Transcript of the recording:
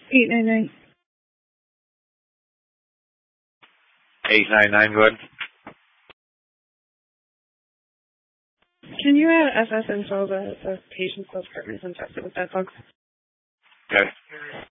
899. 899, go ahead. Can you add SS info the patient's postpartum and test it with that, folks? Okay.